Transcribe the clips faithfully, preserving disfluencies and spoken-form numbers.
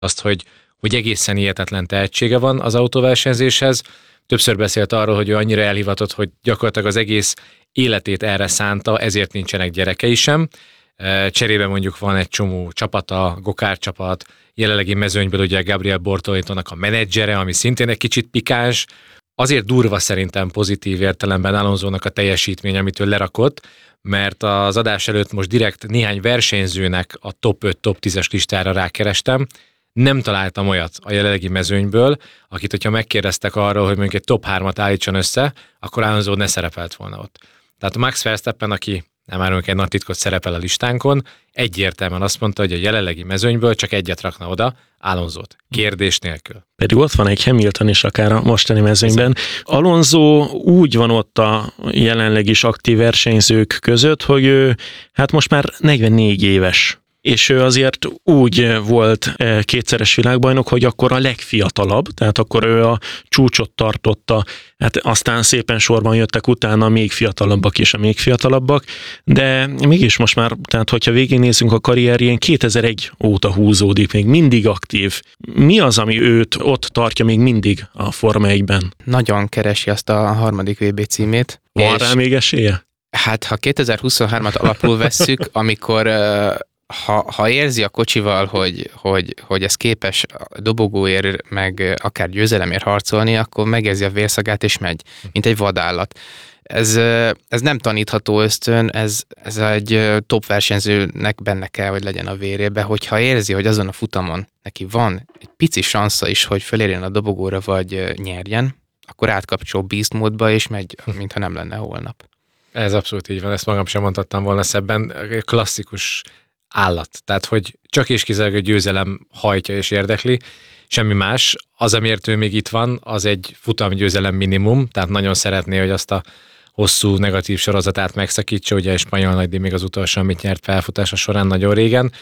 azt, hogy, hogy egészen hihetetlen tehetsége van az autóversenyzéshez. Többször beszélt arról, hogy ő annyira elhivatott, hogy gyakorlatilag az egész életét erre szánta, ezért nincsenek gyerekei sem. Cserébe mondjuk van egy csomó csapata, gokár csapat, jelenlegi mezőnyből ugye Gabriel Bortolitónak a menedzsere, ami szintén egy kicsit pikáns. Azért durva szerintem pozitív értelemben Alonsónak a teljesítmény, amit ő lerakott, mert az adás előtt most direkt néhány versenyzőnek a top öt, top tízes listára rákerestem. Nem találtam olyat a jelenlegi mezőnyből, akit, hogyha megkérdeztek arról, hogy mondjuk egy top hármat állítson össze, akkor Alonso ne szerepelt volna ott. Tehát Max Verstappen, aki nem árulunk egy nagy titkot, szerepel a listánkon, egyértelműen azt mondta, hogy a jelenlegi mezőnyből csak egyet rakna oda, Alonsót. Kérdés nélkül. Pedig ott van egy Hamilton is akár a mostani mezőnyben. Alonso úgy van ott a jelenleg is aktív versenyzők között, hogy ő hát most már negyvennégy éves. És ő azért úgy volt kétszeres világbajnok, hogy akkor a legfiatalabb, tehát akkor ő a csúcsot tartotta, hát aztán szépen sorban jöttek utána a még fiatalabbak és a még fiatalabbak, de mégis most már, tehát hogyha végignézzünk a karrierjén, kétezer-egy óta húzódik, még mindig aktív. Mi az, ami őt ott tartja még mindig a Forma egyben? Nagyon keresi azt a harmadik vé bé címét. Van rá még esélye? Hát, ha kétezer-huszonhármat alapul vesszük, amikor... Ha, ha érzi a kocsival, hogy, hogy, hogy ez képes dobogóért, meg akár győzelemért harcolni, akkor megérzi a vérszagát és megy, mint egy vadállat. Ez, ez nem tanítható ösztön, ez, ez egy top versenyzőnek benne kell, hogy legyen a vérébe, hogyha érzi, hogy azon a futamon neki van egy pici sansza is, hogy fölérjen a dobogóra vagy nyerjen, akkor átkapcsol beast módba és megy, mintha nem lenne holnap. Ez abszolút így van, ezt magam sem mondhattam volna szebben. Klasszikus állat. Tehát, hogy csak és kizárólag a győzelem hajtja és érdekli, semmi más. Az, amiért ő még itt van, az egy futamgyőzelem minimum, tehát nagyon szeretné, hogy azt a hosszú negatív sorozatát megszakítsa, ugye a spanyol nagydíj még az utolsó, amit nyert felfutása során nagyon régen,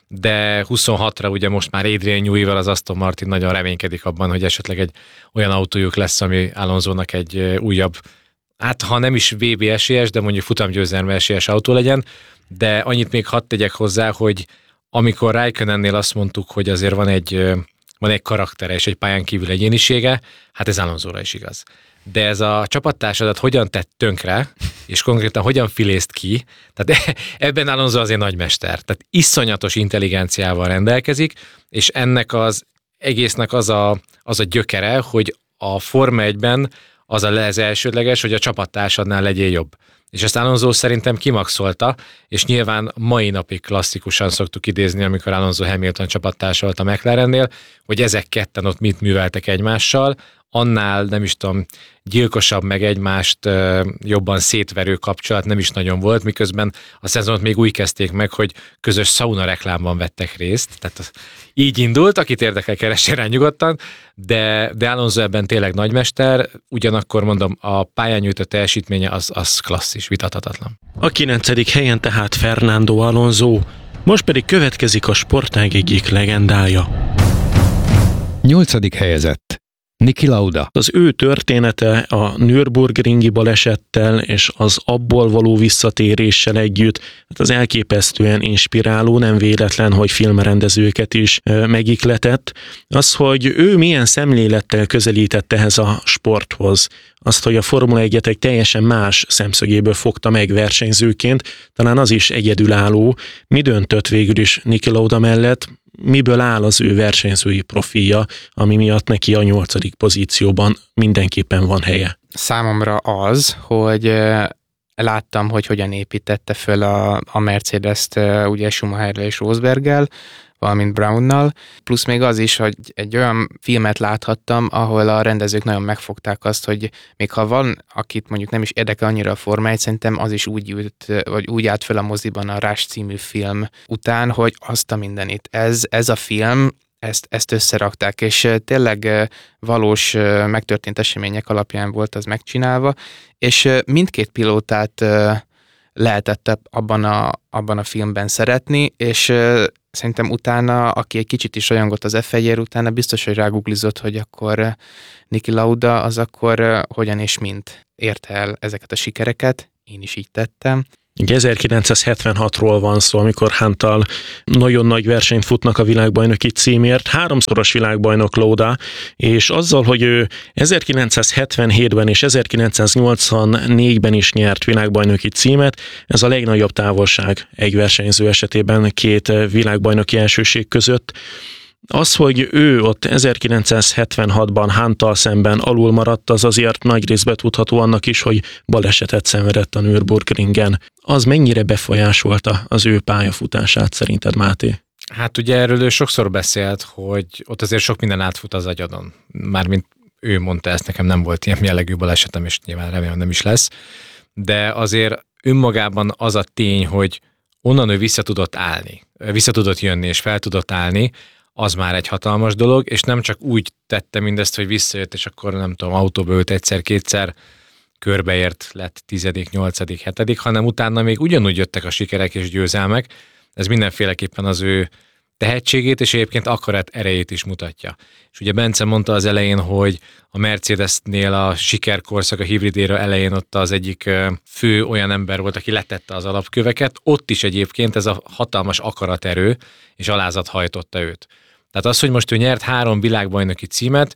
de huszonhatra ugye most már Adrian Newey-vel az Aston Martin nagyon reménykedik abban, hogy esetleg egy olyan autójuk lesz, ami Alonsónak egy újabb, hát ha nem is vé bé esélyes, de mondjuk futamgyőzelme esélyes autó legyen, de annyit még hadd tegyek hozzá, hogy amikor Raikkonennél azt mondtuk, hogy azért van egy, van egy karaktere és egy pályán kívül egyénisége, hát ez Alonsóra is igaz. De ez a csapattársadat hogyan tett tönkre, és konkrétan hogyan filézt ki, tehát ebben Alonso azért nagymester. Tehát iszonyatos intelligenciával rendelkezik, és ennek az egésznek az a, az a gyökere, hogy a Forma egyben az a lesz elsődleges, hogy a csapattársadnál legyél jobb. És ezt Alonso szerintem kimaxolta, és nyilván mai napig klasszikusan szoktuk idézni, amikor Alonso Hamilton csapattársa volt a McLarennél, hogy ezek ketten ott mit műveltek egymással, annál nem is tudom, gyilkosabb meg egymást jobban szétverő kapcsolat nem is nagyon volt, miközben a szezonot még úgy kezdték meg, hogy közös sauna reklámban vettek részt, tehát az így indult, akit érdekel, keressen rá nyugodtan, de, de Alonso ebben tényleg nagymester, ugyanakkor mondom, a pályán nyújtott teljesítménye az, az klasszis, vitathatatlan. A kilencedik helyen tehát Fernando Alonso, most pedig következik a sportág egyik legendája. Nyolcadik helyezett Niki Lauda. Az ő története a Nürburgringi balesettel és az abból való visszatéréssel együtt hát az elképesztően inspiráló, nem véletlen, hogy filmrendezőket is megikletett. Az, hogy ő milyen szemlélettel közelített ehhez a sporthoz, azt, hogy a Formula egyet egy teljesen más szemszögéből fogta meg versenyzőként, talán az is egyedülálló. Mi döntött végül is Niki Lauda mellett? Miből áll az ő versenyzői profilja, ami miatt neki a nyolcadik pozícióban mindenképpen van helye? Számomra az, hogy láttam, hogy hogyan építette föl a, a Mercedes-t ugye Schumacherrel és Rosberggel, valamint Brownnal, plusz még az is, hogy egy olyan filmet láthattam, ahol a rendezők nagyon megfogták azt, hogy még ha van, akit mondjuk nem is érdekel annyira a Forma egy, szerintem az is úgy jut, vagy úgy állt föl a moziban a Rush című film után, hogy azt a mindenit. Ez, ez a film, ezt, ezt összerakták, és tényleg valós megtörtént események alapján volt az megcsinálva, és mindkét pilótát lehetett abban a, abban a filmben szeretni, és szerintem utána, aki egy kicsit is rajongott az ef egyért, utána biztos, hogy ráguglizott, hogy akkor Niki Lauda az akkor hogyan és mint érte el ezeket a sikereket. Én is így tettem. ezerkilencszázhetvenhatról van szó, amikor Hunttal nagyon nagy versenyt futnak a világbajnoki címért, háromszoros világbajnok Lauda, és azzal, hogy ő ezerkilencszázhetvenhétben és ezerkilencszáznyolcvannégyben is nyert világbajnoki címet, ez a legnagyobb távolság egy versenyző esetében két világbajnoki elsőség között. Az, hogy ő ott ezerkilencszázhetvenhatban Hunttal szemben alul maradt, az azért nagy részben tudható annak is, hogy balesetet szenvedett a Nürburgringen. Az mennyire befolyásolta az ő pályafutását szerinted, Máté? Hát ugye erről ő sokszor beszélt, hogy ott azért sok minden átfut az agyadon. Mármint ő mondta ezt, nekem nem volt ilyen jellegű balesetem, és nyilván remélem nem is lesz. De azért önmagában az a tény, hogy onnan ő vissza tudott állni, vissza tudott jönni és fel tudott állni, az már egy hatalmas dolog, és nem csak úgy tette mindezt, hogy visszajött, és akkor nem tudom, autóba ült egyszer-kétszer, körbeért, lett tizedik, nyolcadik, hetedik, hanem utána még ugyanúgy jöttek a sikerek és győzelmek. Ez mindenféleképpen az ő tehetségét, és egyébként akarat erejét is mutatja. És ugye Bence mondta az elején, hogy a Mercedesnél a sikerkorszak, a hibridéra elején ott az egyik fő olyan ember volt, aki letette az alapköveket, ott is egyébként ez a hatalmas akaraterő és alázat hajtotta őt. Tehát az, hogy most ő nyert három világbajnoki címet,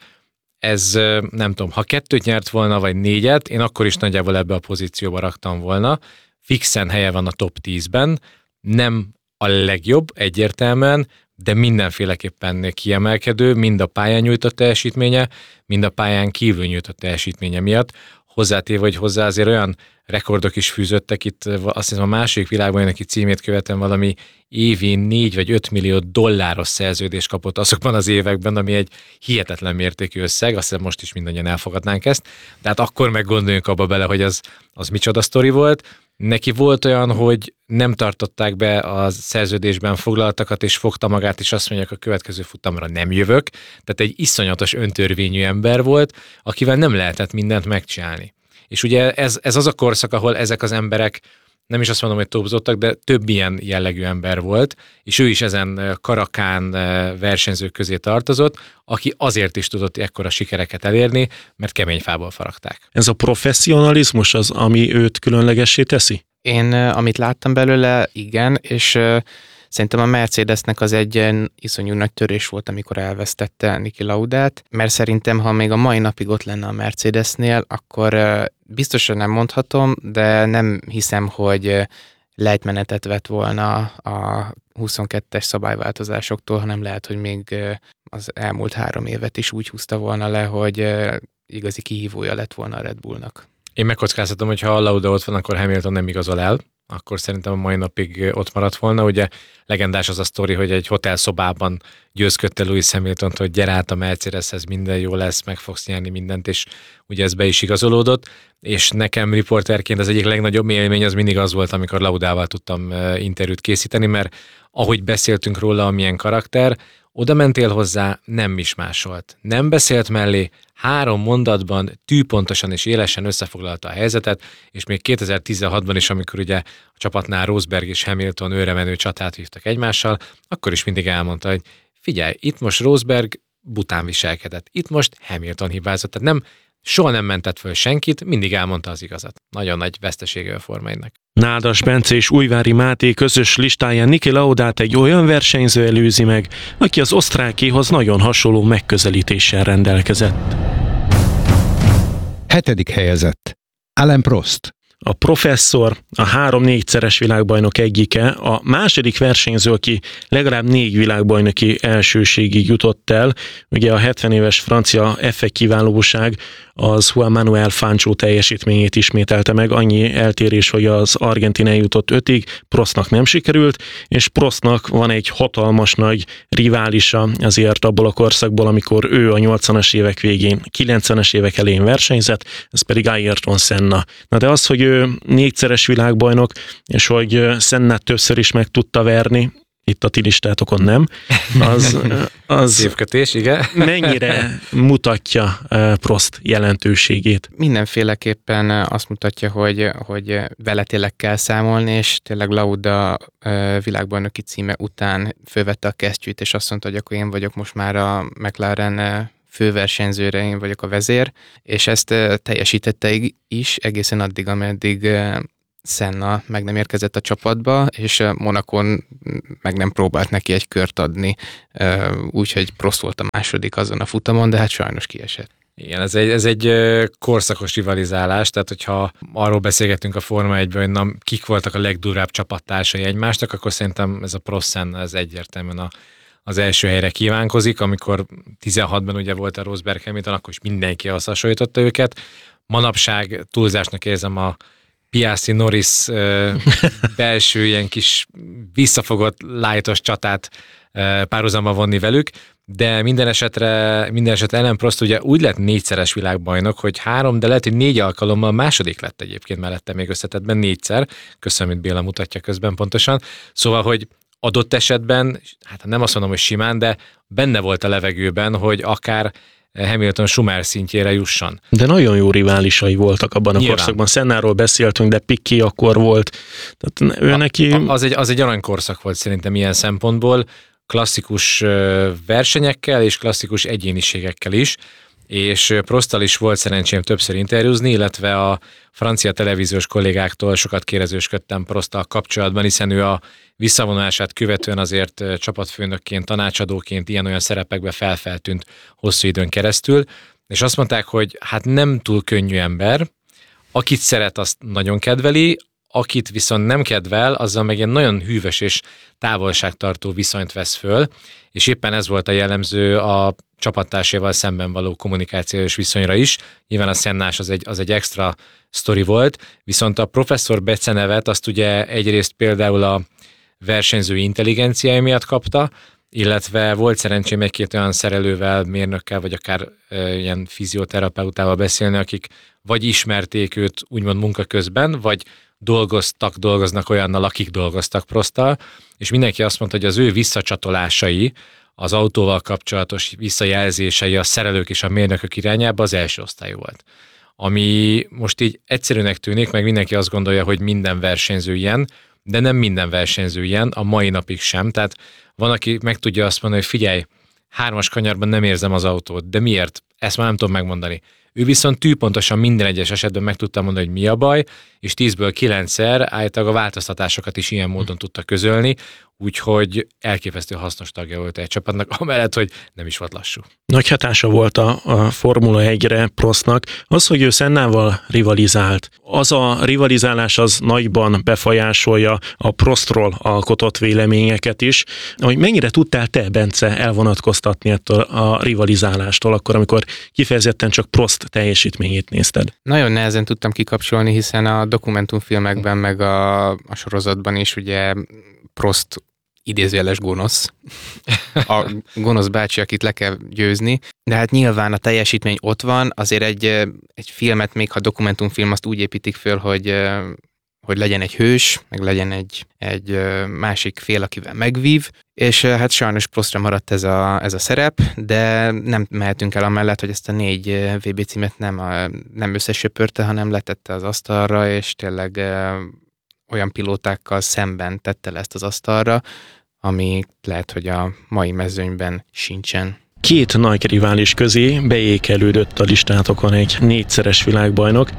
ez nem tudom, ha kettőt nyert volna, vagy négyet, én akkor is nagyjából ebbe a pozícióba raktam volna. Fixen helye van a top tízben, nem a legjobb egyértelműen, de mindenféleképpen kiemelkedő, mind a pályán nyújtott teljesítménye, mind a pályán kívül nyújtott teljesítménye miatt. Hozzátéve, hogy hozzá azért olyan rekordok is fűzöttek, itt azt hiszem a második világbajnoki címét követően valami évi négy vagy öt millió dolláros szerződést kapott azokban az években, ami egy hihetetlen mértékű összeg, azt hiszem most is mindannyian elfogadnánk ezt. Tehát akkor meg gondoljunk abba bele, hogy az, az micsoda sztori volt. Neki volt olyan, hogy nem tartották be a szerződésben foglaltakat, és fogta magát, és azt mondják, a következő futamra nem jövök. Tehát egy iszonyatos öntörvényű ember volt, akivel nem lehetett mindent megcsinálni. És ugye ez, ez az a korszak, ahol ezek az emberek, nem is azt mondom, hogy topzottak, de több ilyen jellegű ember volt, és ő is ezen karakán versenyzők közé tartozott, aki azért is tudott ekkora sikereket elérni, mert kemény fából faragták. Ez a professzionalizmus az, ami őt különlegessé teszi? Én, amit láttam belőle, igen, és szerintem a Mercedesnek az egy iszonyú nagy törés volt, amikor elvesztette Niki Laudát, mert szerintem, ha még a mai napig ott lenne a Mercedesnél, akkor biztosan nem mondhatom, de nem hiszem, hogy lejtmenetet vett volna a huszonkettes szabályváltozásoktól, hanem lehet, hogy még az elmúlt három évet is úgy húzta volna le, hogy igazi kihívója lett volna a Red Bullnak. Én megkockáztatom, hogy ha a Lauda ott van, akkor Hamilton nem igazol el, akkor szerintem a mai napig ott maradt volna. Ugye legendás az a sztori, hogy egy hotelszobában győzködte Lewis Hamiltont, hogy gyere át a Mercedeshez, minden jó lesz, meg fogsz nyerni mindent, és ugye ez be is igazolódott. És nekem riporterként az egyik legnagyobb élmény az mindig az volt, amikor Laudával tudtam interjút készíteni, mert ahogy beszéltünk róla, amilyen karakter, oda mentél hozzá, nem is másolt. Nem beszélt mellé, három mondatban tűpontosan és élesen összefoglalta a helyzetet, és még kétezer-tizenhatban is, amikor ugye a csapatnál Rosberg és Hamilton őremenő csatát vívtak egymással, akkor is mindig elmondta, hogy figyelj, itt most Rosberg bután viselkedett, itt most Hamilton hibázott, tehát nem, soha nem mentett föl senkit, mindig elmondta az igazat. Nagyon nagy vesztesége a Forma egynek. Nádas Bence és Újvári Máté közös listáján Niki Laudát egy olyan versenyző előzi meg, aki az osztrákéhoz nagyon hasonló megközelítéssel rendelkezett. Hetedik helyezett. Alain Prost. A professzor, a három-négyszeres világbajnok egyike, a második versenyző, aki legalább négy világbajnoki elsőségig jutott el. Ugye a hetven éves francia ef egy kiválóság az Juan Manuel Fangio teljesítményét ismételte meg, annyi eltérés, hogy az argentin eljutott ötig, Prostnak nem sikerült, és Prostnak van egy hatalmas nagy riválisa azért abból a korszakból, amikor ő a nyolcvanas évek végén, kilencvenes évek elején versenyzett, ez pedig Ayrton Senna. Na de az, hogy ő négyszeres világbajnok, és hogy Sennát többször is meg tudta verni, itt a ti listátokon nem, az, az Szépkötés, igen. mennyire mutatja Prost jelentőségét? Mindenféleképpen azt mutatja, hogy, hogy vele tényleg kell számolni, és tényleg Lauda világbajnoki címe után fölvette a kesztyűt, és azt mondta, hogy akkor én vagyok most már a McLaren főversenyzőre, én vagyok a vezér, és ezt teljesítette is egészen addig, ameddig Senna meg nem érkezett a csapatba, és Monacon meg nem próbált neki egy kört adni, úgyhogy Prost volt a második azon a futamon, de hát sajnos kiesett. Igen, ez egy, ez egy korszakos rivalizálás, tehát hogyha arról beszélgetünk a Forma egyben, hogy na, kik voltak a legdurvább csapattársai egymásnak, akkor szerintem ez a Prost-Senna ez egyértelműen a, az első helyre kívánkozik, amikor tizenhatban ugye volt a Rosberg Hamilton, akkor is mindenki azt hasonlította őket. Manapság túlzásnak érzem a Piastri Norris belső ilyen kis visszafogott lájtos csatát párhuzamba vonni velük, de minden esetre, minden esetre Alain Prost ugye úgy lett négyszeres világbajnok, hogy három, de lehet, hogy négy alkalommal második lett egyébként mellette még összetettben négyszer. Köszönöm, hogy Béla mutatja közben pontosan. Szóval, hogy adott esetben, hát nem azt mondom, hogy simán, de benne volt a levegőben, hogy akár Hamilton Schumacher szintjére jusson. De nagyon jó riválisai voltak abban a Nyilván. korszakban. Sennáról beszéltünk, de Piquet akkor volt. Tehát ő a, neki... az, egy, az egy aranykorszak volt szerintem ilyen szempontból, klasszikus versenyekkel és klasszikus egyéniségekkel is, és Prosttal is volt szerencsém többször interjúzni, illetve a francia televíziós kollégáktól sokat kérdezősködtem Prosttal kapcsolatban, hiszen ő a visszavonulását követően azért csapatfőnökként, tanácsadóként ilyen-olyan szerepekbe felfeltűnt hosszú időn keresztül, és azt mondták, hogy hát nem túl könnyű ember, akit szeret, azt nagyon kedveli, akit viszont nem kedvel, azzal meg egy nagyon hűvös és távolságtartó viszonyt vesz föl, és éppen ez volt a jellemző a csapattársával szemben való kommunikációs viszonyra is. Nyilván a Sennás az egy, az egy extra sztori volt, viszont a professzor becenevet azt ugye egyrészt például a versenyzői intelligenciája miatt kapta, illetve volt szerencsém egy-két olyan szerelővel, mérnökkel, vagy akár e, ilyen fizioterapeutával beszélni, akik vagy ismerték őt úgymond munka közben, vagy dolgoztak, dolgoznak olyannal, akik dolgoztak Prosttal, és mindenki azt mondta, hogy az ő visszacsatolásai, az autóval kapcsolatos visszajelzései a szerelők és a mérnökök irányába az első osztályú volt. Ami most így egyszerűnek tűnik, meg mindenki azt gondolja, hogy minden versenyző ilyen, de nem minden versenyző ilyen, a mai napig sem. Tehát van, aki meg tudja azt mondani, hogy figyelj, hármas kanyarban nem érzem az autót, de miért? Ezt már nem tudom megmondani. Ő viszont tűpontosan minden egyes esetben meg tudta mondani, hogy mi a baj, és tízből kilencszer általában a változtatásokat is ilyen módon tudta közölni, úgyhogy elképesztő hasznos tagja volt egy csapatnak, amellett, hogy nem is volt lassú. Nagy hatása volt a, a Formula egyre Prostnak. Az, hogy ő Sennával rivalizált, az a rivalizálás az nagyban befolyásolja a Prostról alkotott véleményeket is. Hogy mennyire tudtál te, Bence, elvonatkoztatni ettől a rivalizálástól, akkor, amikor kifejezetten csak Prost teljesítményét nézted? Nagyon nehezen tudtam kikapcsolni, hiszen a dokumentumfilmekben, meg a, a sorozatban is ugye Prost idézőjeles gonosz, a gonosz bácsi, akit le kell győzni, de hát nyilván a teljesítmény ott van, azért egy, egy filmet, még ha dokumentumfilm, azt úgy építik föl, hogy, hogy legyen egy hős, meg legyen egy, egy másik fél, akivel megvív, és hát sajnos Prostra maradt ez a, ez a szerep, de nem mehetünk el amellett, hogy ezt a négy vé bé címet nem, a, nem összesöpörte, hanem letette az asztalra, és tényleg olyan pilótákkal szemben tette le ezt az asztalra, ami lehet, hogy a mai mezőnyben sincsen. Két nagy rivális közé beékelődött a listátokon egy négyszeres világbajnok.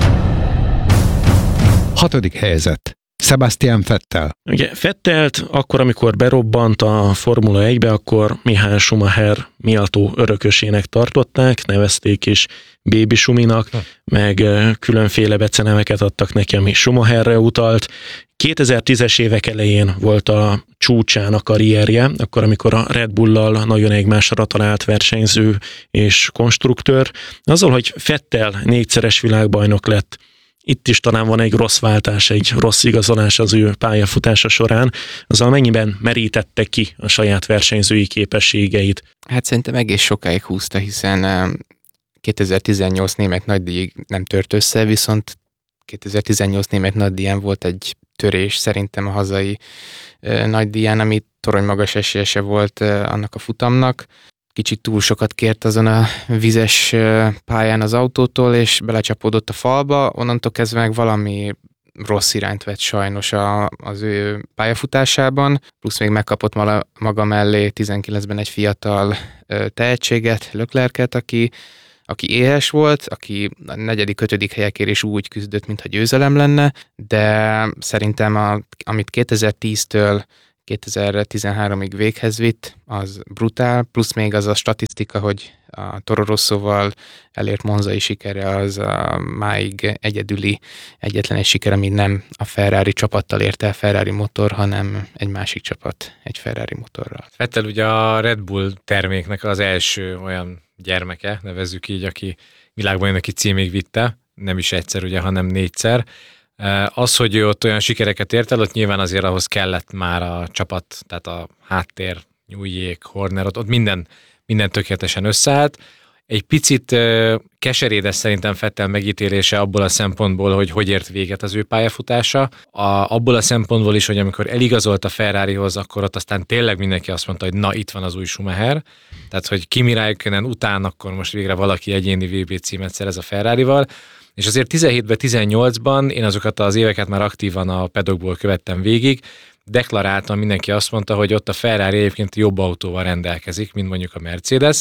Hatodik helyzet. Sebastian Vettel. Ugye Vettelt akkor, amikor berobbant a Formula egybe, akkor Michael Schumacher méltó örökösének tartották, nevezték is Baby Schuminak, hm. meg különféle beceneveket adtak neki, ami Schumacherre utalt. kétezer-tízes évek elején volt a csúcsán a karrierje, akkor, amikor a Red Bull-lal nagyon egymásra talált versenyző és konstruktőr. Azzal, hogy Vettel négyszeres világbajnok lett, itt is talán van egy rossz váltás, egy rossz igazolás az ő pályafutása során, azzal mennyiben merítette ki a saját versenyzői képességeit? Hát szerintem egész sokáig húzta, hiszen kétezer-tizennyolc német nagydíj nem tört össze, viszont kétezer-tizennyolc német nagydíján volt egy törés szerintem a hazai nagydíján, ami torony magas esélyese volt annak a futamnak. Kicsit túl sokat kért azon a vizes pályán az autótól, és belecsapódott a falba, onnantól kezdve meg valami rossz irányt vett sajnos a, az ő pályafutásában, plusz még megkapott maga mellé tizenkilencben egy fiatal tehetséget, Leclercet, aki, aki éhes volt, aki a negyedik, ötödik helyekért is úgy küzdött, mintha győzelem lenne, de szerintem a, amit kétezer-tíztől kétezer-tizenháromig véghez vitt, az brutál, plusz még az a statisztika, hogy a Toro Rosszóval elért monzai sikere az a máig egyedüli, egyetlen egy siker, ami nem a Ferrari csapattal ért el Ferrari motor, hanem egy másik csapat egy Ferrari motorral. Vettel ugye a Red Bull terméknek az első olyan gyermeke, nevezzük így, aki világbajnoki címig vitte, nem is egyszer ugye, hanem négyszer. Az, hogy ő ott olyan sikereket ért el, ott nyilván azért ahhoz kellett már a csapat, tehát a háttér, nyújjék, Horner, ott, ott minden, minden tökéletesen összeállt. Egy picit keserédes szerintem Vettel megítélése abból a szempontból, hogy hogy ért véget az ő pályafutása. A, abból a szempontból is, hogy amikor eligazolt a Ferrarihoz, akkor ott aztán tényleg mindenki azt mondta, hogy na, itt van az új Schumacher. Tehát, hogy Kimi Räikkönen után akkor most végre valaki egyéni vé bé címet szerez a Ferrarival. És azért tizenhétben, tizennyolcban én azokat az éveket már aktívan a pedokból követtem végig, deklaráltan mindenki azt mondta, hogy ott a Ferrari egyébként jobb autóval rendelkezik, mint mondjuk a Mercedes,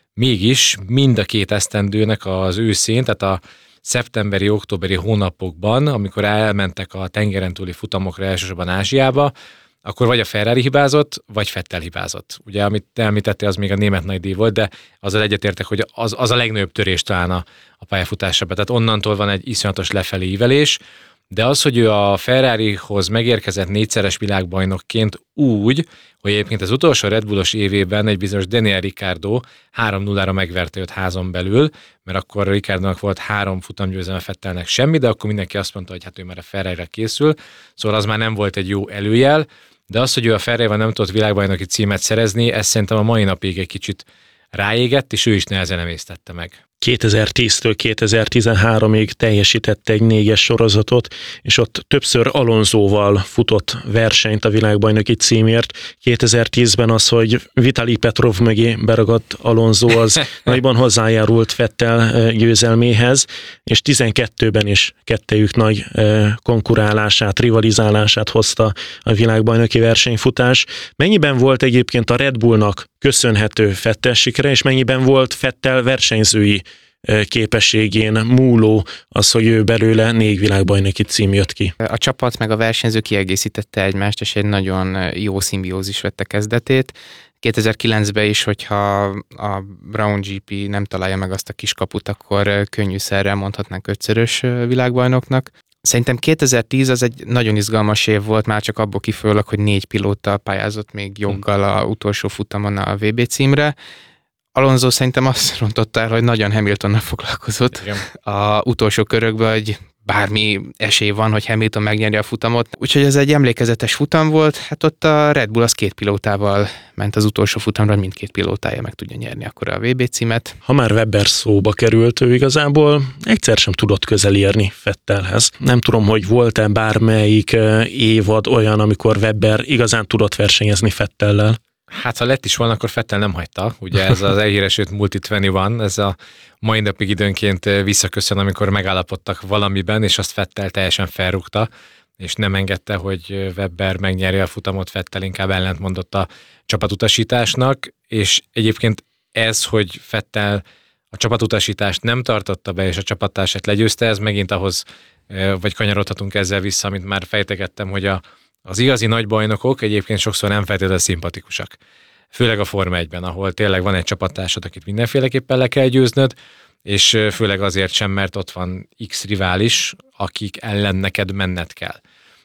mégis mind a két esztendőnek az őszén, tehát a szeptemberi, októberi hónapokban, amikor elmentek a tengeren túli futamokra, elsősorban Ázsiába, akkor vagy a Ferrari hibázott, vagy Vettel hibázott. Ugye, amit te említettél, az még a német nagydíj volt, de azzal egyetértek, hogy az, az a legnagyobb törés talán a, a pályafutásában. Tehát onnantól van egy iszonyatos lefelé ívelés, de az, hogy ő a Ferrarihoz megérkezett négyszeres világbajnokként úgy, hogy egyébként az utolsó Red Bullos évében egy bizonyos Daniel Ricciardo három nullára megverte őt házon belül, mert akkor Ricciardónak volt három futamgyőzelme, Vettelnek semmi, de akkor mindenki azt mondta, hogy hát ő már a Ferrarira készül, szóval az már nem volt egy jó előjel, de az, hogy ő a Ferrarival nem tudott világbajnoki címet szerezni, ez szerintem a mai napig egy kicsit ráégett, és ő is nehezen emésztette meg. kétezer-tíztől kétezer-tizenháromig teljesítette egy négyes sorozatot, és ott többször Alonsóval futott versenyt a világbajnoki címért. kétezer-tízben az, hogy Vitali Petrov mögé beragadt Alonso, az nagyban hozzájárult Vettel győzelméhez, és tizenkettőben is kettejük nagy konkurálását, rivalizálását hozta a világbajnoki versenyfutás. Mennyiben volt egyébként a Red Bullnak köszönhető Vettel sikere, és mennyiben volt Vettel versenyzői képességén múló az, hogy ő belőle négy világbajnoki cím jött ki? A csapat meg a versenyző kiegészítette egymást, és egy nagyon jó szimbiózis vette kezdetét. kétezer-kilencben is, hogyha a Brown gé pé nem találja meg azt a kiskaput, akkor könnyűszerrel mondhatnánk ötszörös világbajnoknak. Szerintem kétezer-tíz az egy nagyon izgalmas év volt, már csak abból kifolyólag, hogy négy pilóta pályázott még joggal a utolsó futamon a vé bé címre. Alonso szerintem azt rontotta el, hogy nagyon Hamiltonnal foglalkozott Igen. a utolsó körökben, hogy bármi esély van, hogy Hamilton megnyeri a futamot. Úgyhogy ez egy emlékezetes futam volt, hát ott a Red Bull az két pilótával ment az utolsó futamra, hogy mindkét pilótája meg tudja nyerni akkor a vé bé címet. Ha már Webber szóba került, ő igazából egyszer sem tudott közel érni Vettelhez. Nem tudom, hogy volt-e bármelyik évad olyan, amikor Webber igazán tudott versenyezni Vettellel. Hát ha lett is volna, akkor Vettel nem hagyta. Ugye ez az elhíresült Multi huszonkettő, ez a mai napig időnként visszaköszön, amikor megállapodtak valamiben, és azt Vettel teljesen felrúgta, és nem engedte, hogy Webber megnyerje a futamot, Vettel inkább ellentmondott a csapatutasításnak, és egyébként ez, hogy Vettel a csapatutasítást nem tartotta be, és a csapattársát legyőzte, ez megint ahhoz, vagy kanyarodhatunk ezzel vissza, amit már fejtegettem, hogy a Az igazi nagy bajnokok egyébként sokszor nem feltétlenül szimpatikusak. Főleg a Forma egyben, ahol tényleg van egy csapattársad, akit mindenféleképpen le kell győznöd, és főleg azért sem, mert ott van X rivális, akik ellen neked menned kell.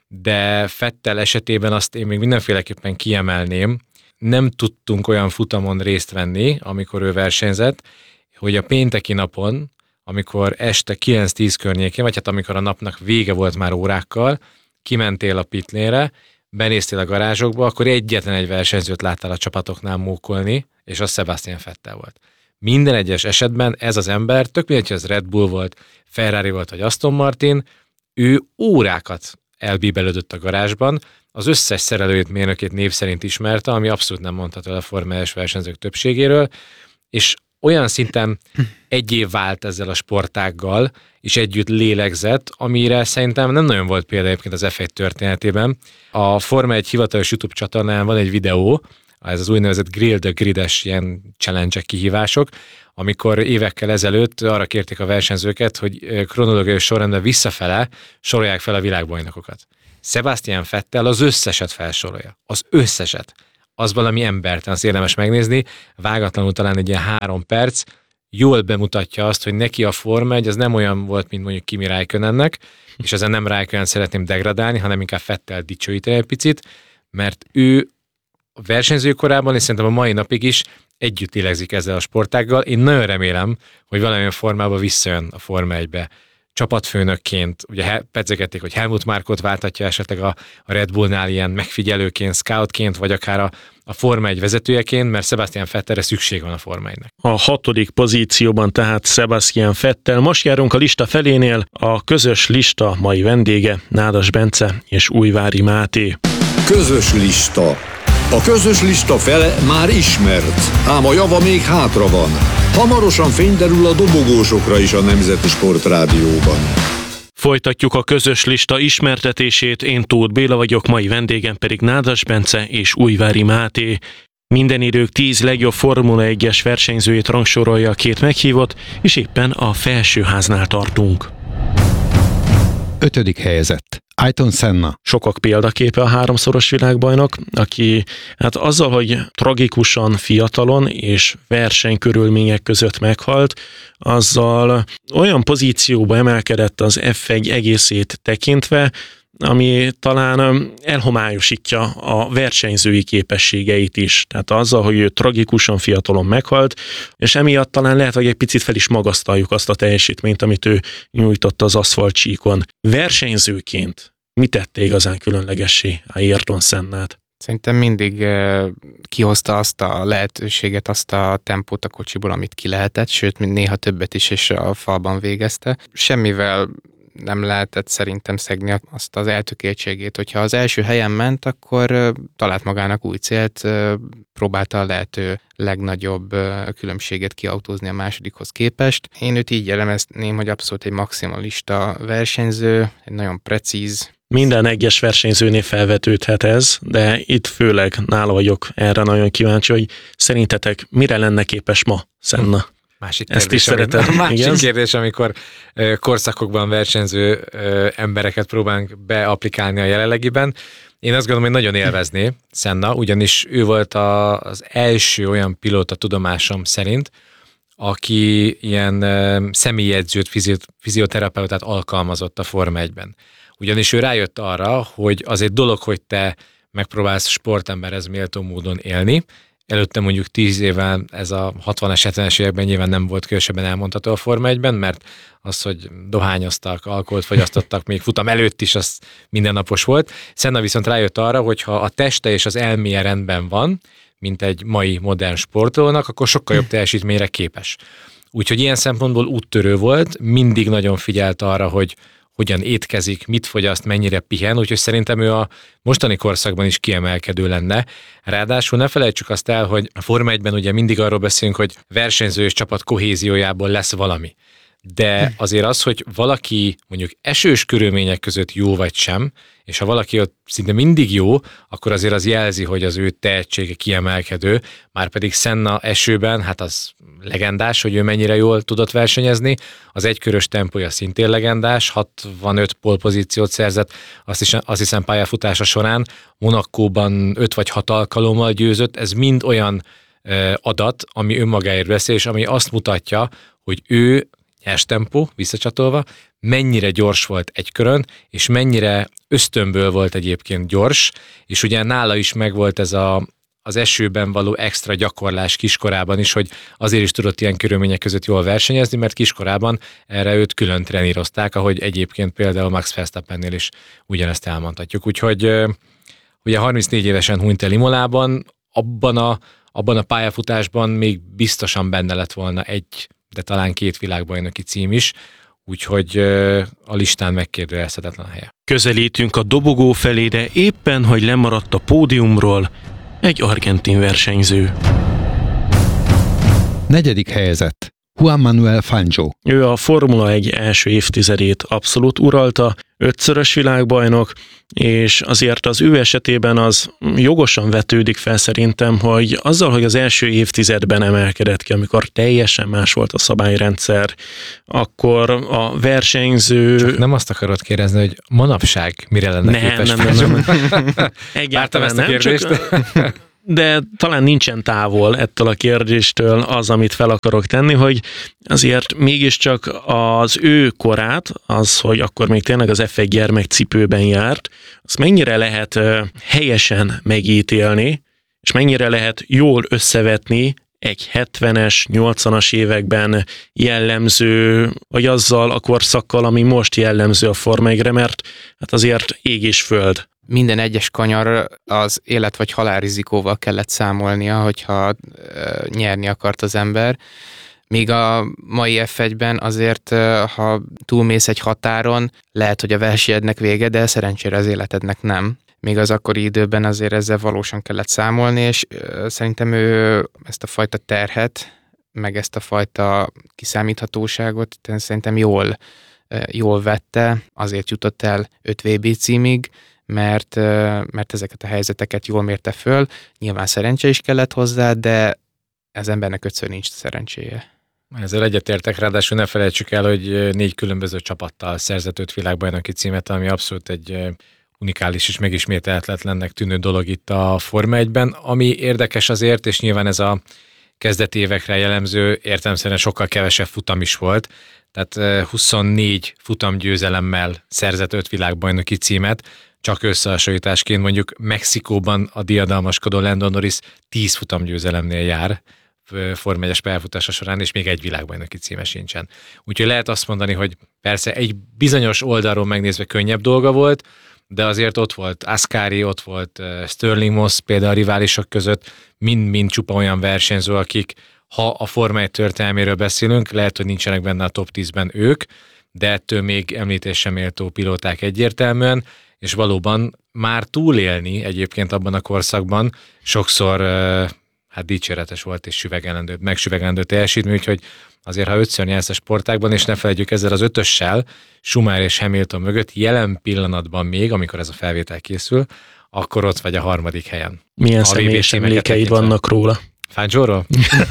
De Vettel esetében azt én még mindenféleképpen kiemelném, nem tudtunk olyan futamon részt venni, amikor ő versenyzett, hogy a pénteki napon, amikor este kilenc-tíz környékén, vagy hát amikor a napnak vége volt már órákkal, kimentél a pitlére, benéztél a garázsokba, akkor egyetlen egy versenyzőt láttál a csapatoknál mókolni, és az Sebastian Vettel volt. Minden egyes esetben ez az ember, tök mindegy, hogy ez Red Bull volt, Ferrari volt, vagy Aston Martin, ő órákat elbíbelődött a garázsban, az összes szerelőjét, mérnökét név szerint ismerte, ami abszolút nem mondható el a Forma egyes versenyzők többségéről, és olyan szinten egyé vált ezzel a sportággal, és együtt lélegzett, amire szerintem nem nagyon volt példa egyébként az ef egy történetében. A Forma egy hivatalos YouTube csatornán van egy videó, ez az úgynevezett Grill the Grid-es ilyen challenge kihívások, amikor évekkel ezelőtt arra kérték a versenyzőket, hogy kronológiai sorrendben visszafele sorolják fel a világbajnokokat. Sebastian Vettel az összeset felsorolja. Az összeset. Az valami embertelen, azt érdemes megnézni, vágatlanul talán egy ilyen három perc, jól bemutatja azt, hogy neki a Forma egy, az nem olyan volt, mint mondjuk Kimi Räikkönennek, és ezen nem Räikkönen szeretném degradálni, hanem inkább Vettel dicsőíteni egy picit, mert ő a versenyző korában, és szerintem a mai napig is együtt lélegzik ezzel a sportággal. Én nagyon remélem, hogy valamilyen formában visszajön a Forma egybe. Csapatfőnökként, ugye pedzegették, hogy Helmut Markot váltatja esetleg a, a Red Bullnál ilyen megfigyelőként, scoutként, vagy akár a, a Forma egy vezetőjeként, mert Sebastian Vettelre szükség van a Forma egynek. A hatodik pozícióban tehát Sebastian Vettel. Most járunk a lista felénél, a közös lista mai vendége Nádas Bence és Újvári Máté. Közös lista. A közös lista fele már ismert, ám a java még hátra van. Hamarosan fényderül a dobogósokra is a Nemzeti Sportrádióban. Folytatjuk a közös lista ismertetését, én Tóth Béla vagyok, mai vendégem pedig Nádas Bence és Újvári Máté. Minden idők tíz legjobb Formula egyes versenyzőjét rangsorolja a két meghívott, és éppen a felsőháznál tartunk. Ötödik helyezett. Ayrton Senna. Sokak példaképe a háromszoros világbajnok, aki hát azzal, hogy tragikusan fiatalon és versenykörülmények között meghalt, azzal olyan pozícióba emelkedett az ef egy egészét tekintve, ami talán elhomályosítja a versenyzői képességeit is. Tehát azzal, hogy ő tragikusan fiatalon meghalt, és emiatt talán lehet, hogy egy picit fel is magasztaljuk azt a teljesítményt, amit ő nyújtott az aszfaltsíkon. Versenyzőként mi tette igazán különlegessé Ayrton Sennát? Szerintem mindig kihozta azt a lehetőséget, azt a tempót a kocsiból, amit ki lehetett, sőt, néha többet is, és a falban végezte. Semmivel nem lehetett szerintem szegni azt az eltökéltségét, hogyha az első helyen ment, akkor talált magának új célt, próbálta a lehető legnagyobb különbséget kiautózni a másodikhoz képest. Én őt így jellemezném, hogy abszolút egy maximalista versenyző, egy nagyon precíz. Minden egyes versenyzőnél felvetődhet ez, de itt főleg nála vagyok erre nagyon kíváncsi, hogy szerintetek mire lenne képes ma Senna? Másik Ezt kérdés, is szereted. Amit, másik igen? kérdés, amikor uh, korszakokban versenyző uh, embereket próbálunk beapplikálni a jelenlegiben. Én azt gondolom, hogy nagyon élvezné Senna, ugyanis ő volt a, az első olyan pilóta tudomásom szerint, aki ilyen uh, személyedzőt, fizi- fizioterapeutát alkalmazott a Forma egyben. Ugyanis ő rájött arra, hogy az egy dolog, hogy te megpróbálsz sportemberhez méltó módon élni. Előtte mondjuk tíz évvel ez a hatvanas, hetvenes években nyilván nem volt különösebben elmondható a Forma egyben, mert az, hogy dohányoztak, alkoholt fogyasztottak, még futam előtt is, az mindennapos volt. Senna viszont rájött arra, hogy ha a teste és az elméje rendben van, mint egy mai modern sportolónak, akkor sokkal jobb teljesítményre képes. Úgyhogy ilyen szempontból úttörő volt, mindig nagyon figyelt arra, hogy hogyan étkezik, mit fogyaszt, mennyire pihen, úgyhogy szerintem ő a mostani korszakban is kiemelkedő lenne. Ráadásul ne felejtsük azt el, hogy a Forma egyben ugye mindig arról beszélünk, hogy versenyző és csapat kohéziójából lesz valami. De azért az, hogy valaki mondjuk esős körülmények között jó vagy sem, és ha valaki ott szinte mindig jó, akkor azért az jelzi, hogy az ő tehetsége kiemelkedő, márpedig Senna esőben, hát az legendás, hogy ő mennyire jól tudott versenyezni, az egykörös tempója szintén legendás, hatvanöt pole-pozíciót szerzett, azt, is, azt hiszem pályafutása során, Monacóban öt vagy hat alkalommal győzött, ez mind olyan ö, adat, ami önmagáért beszél, és ami azt mutatja, hogy ő nyers tempó, visszacsatolva, mennyire gyors volt egy körön, és mennyire ösztönből volt egyébként gyors, és ugye nála is megvolt ez a, az esőben való extra gyakorlás kiskorában is, hogy azért is tudott ilyen körülmények között jól versenyezni, mert kiskorában erre őt külön trenírozták, ahogy egyébként például Max Verstappennél is ugyanezt elmondhatjuk. Úgyhogy ugye harmincnégy évesen hunyt el Imolában, abban a, abban a pályafutásban még biztosan benne lett volna egy, de talán két világbajnoki cím is, úgyhogy a listán megkérdőjelezhetetlen a helye. Közelítünk a dobogó felé, de éppen, hogy lemaradt a pódiumról egy argentin versenyző. Negyedik helyezett. Juan Manuel Fangio. Ő a Formula egy első évtizedét abszolút uralta, ötszörös világbajnok, és azért az ő esetében az jogosan vetődik fel szerintem, hogy azzal, hogy az első évtizedben emelkedett ki, amikor teljesen más volt a szabályrendszer, akkor a versenyző... Csak nem azt akarod kérdezni, hogy manapság mire lenne nem, képes? Nem, nem, nem, nem. Egyáltalán nem, csak... De talán nincsen távol ettől a kérdéstől az, amit fel akarok tenni, hogy azért mégiscsak az ő korát, az, hogy akkor még tényleg az ef egy gyermekcipőben járt, azt mennyire lehet helyesen megítélni, és mennyire lehet jól összevetni egy hetvenes, nyolcvanas években jellemző, vagy azzal a korszakkal, ami most jellemző a Forma egyre, mert hát azért ég és föld. Minden egyes kanyar az élet vagy halál rizikóval kellett számolnia, hogyha nyerni akart az ember. Míg a mai ef egyben azért, ha túlmész egy határon, lehet, hogy a versenyednek vége, de szerencsére az életednek nem. Még az akkori időben azért ezzel valósan kellett számolni, és szerintem ő ezt a fajta terhet, meg ezt a fajta kiszámíthatóságot szerintem jól, jól vette, azért jutott el öt vé bé címig, mert, mert ezeket a helyzeteket jól mérte föl. Nyilván szerencse is kellett hozzá, de az embernek ötször nincs szerencséje. Ezzel egyetértek, ráadásul ne felejtsük el, hogy négy különböző csapattal szerzett öt világbajnoki címet, ami abszolút egy unikális és megismételhetetlennek tűnő dolog itt a Forma egyben. Ami érdekes azért, és nyilván ez a kezdeti évekre jellemző, értelemszerűen sokkal kevesebb futam is volt, tehát huszonnégy futamgyőzelemmel szerzett öt világbajnoki címet, csak összehasonlításként mondjuk Mexikóban a diadalmaskodó Lando Norris tíz futamgyőzelemnél jár Forma egyes pályafutása során, és még egy világbajnoki címe sincsen. Úgyhogy lehet azt mondani, hogy persze egy bizonyos oldalról megnézve könnyebb dolga volt, de azért ott volt Ascari, ott volt Stirling Moss például a riválisok között, mind-mind csupa olyan versenyző, akik, ha a Forma egy történelméről beszélünk, lehet, hogy nincsenek benne a top tízben ők, de ettől még említésre méltó pilóták egyértelműen, és valóban már túlélni egyébként abban a korszakban sokszor hát dicséretes volt és süvegelendő, megsüvegelendő teljesítmény, úgyhogy azért, ha ötször nyersz a sportágban, és ne felejtjük ezzel az ötössel, Schumacher és Hamilton mögött jelen pillanatban még, amikor ez a felvétel készül, akkor ott vagy a harmadik helyen. Milyen személyes emlékeid vannak róla? Fangio-ról?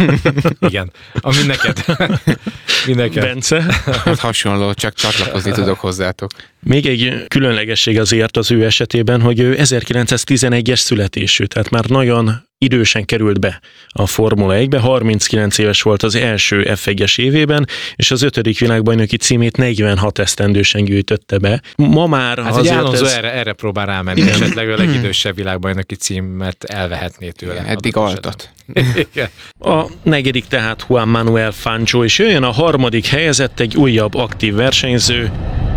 Igen. Ami neked. Mindenked. Bence? Hát hasonló, csak csatlakozni tudok hozzátok. Még egy különlegesség azért az ő esetében, hogy ő ezerkilencszáztizenegyes születésű, tehát már nagyon idősen került be a Formula egybe, harminckilenc éves volt az első ef egyes évében, és az ötödik világbajnoki címét negyvenhat esztendősen gyűjtötte be. Ma már hát azért Alonso ez... erre, erre próbál rámenni, esetleg a legidősebb világbajnoki címet elvehetné tőle. Igen, eddig altat. A negyedik tehát Juan Manuel Fangio, és jöjjön a harmadik helyezett, egy újabb aktív versenyző.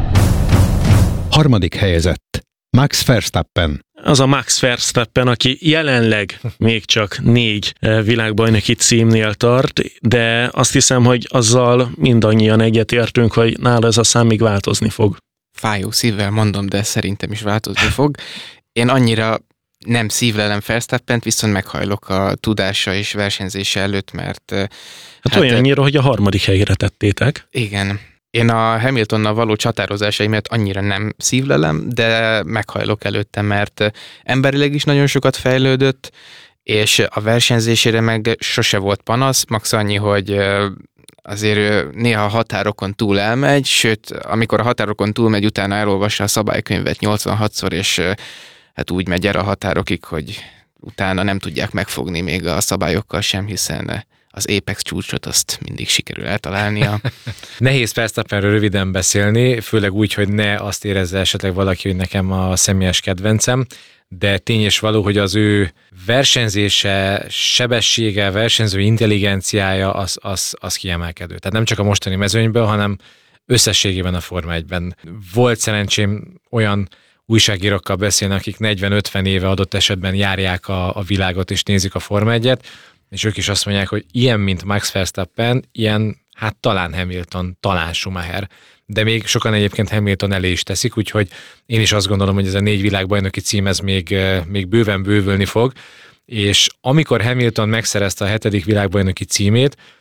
Harmadik helyezett Max Verstappen. Az a Max Verstappen, aki jelenleg még csak négy világbajnoki címnél tart, de azt hiszem, hogy azzal mindannyian egyetértünk, hogy nála ez a szám még változni fog. Fájó szívvel mondom, de szerintem is változni fog. Én annyira nem szívlelem Verstappent, viszont meghajlok a tudása és versenyzése előtt, mert... Hát, hát olyannyira, hogy a harmadik helyre tettétek. Igen. Én a Hamiltonnal való csatározásai miatt annyira nem szívlelem, de meghajlok előtte, mert emberileg is nagyon sokat fejlődött, és a versenyzésére meg sose volt panasz, max annyi, hogy azért néha a határokon túl elmegy, sőt, amikor a határokon túl megy, utána elolvassa a szabálykönyvet nyolcvanhatszor, és hát úgy megy el a határokig, hogy utána nem tudják megfogni még a szabályokkal sem, hiszen az Apex csúcsot azt mindig sikerül eltalálnia. Nehéz Verstappenről röviden beszélni, főleg úgy, hogy ne azt érezze esetleg valaki, hogy nekem a személyes kedvencem, de tény és való, hogy az ő versenyzése, sebessége, versenyző intelligenciája az, az, az kiemelkedő. Tehát nem csak a mostani mezőnyből, hanem összességében a Forma egyben. Volt szerencsém olyan újságírókkal beszélni, akik negyven-ötven éve adott esetben járják a, a világot és nézik a Forma egyet, és ők is azt mondják, hogy ilyen, mint Max Verstappen, ilyen, hát talán Hamilton, talán Schumacher, de még sokan egyébként Hamilton elé is teszik, úgyhogy én is azt gondolom, hogy ez a négy világbajnoki cím, ez még, még bőven bővülni fog, és amikor Hamilton megszerezte a hetedik világbajnoki címét,